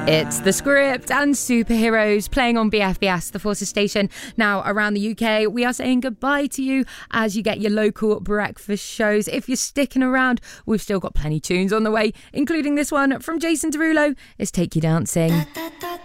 It's The Script and Superheroes playing on BFBS, the Forces station. Now, around the UK, we are saying goodbye to you as you get your local breakfast shows. If you're sticking around, we've still got plenty tunes on the way, including this one from Jason Derulo. It's Take You Dancing.